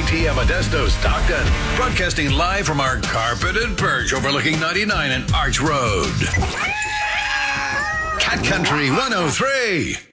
WKTM Modesto, Stockton. Broadcasting live from our carpeted perch overlooking 99 and Arch Road. Cat Country 103.